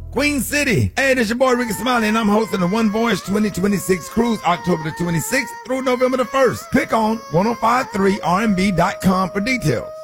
Queen City. Hey, this your boy Ricky Smiley, and I'm hosting the One Voyage 2026 cruise October the 26th through November the 1st. Click on 1053rnb.com for details.